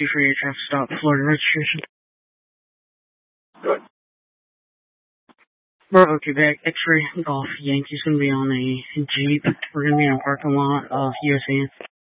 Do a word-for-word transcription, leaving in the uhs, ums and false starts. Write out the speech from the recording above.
you for your traffic stop, Florida registration. Good. Bravo, Quebec, X-ray, Golf, Yankees gonna be on a Jeep. We're gonna be in a parking lot of U S A.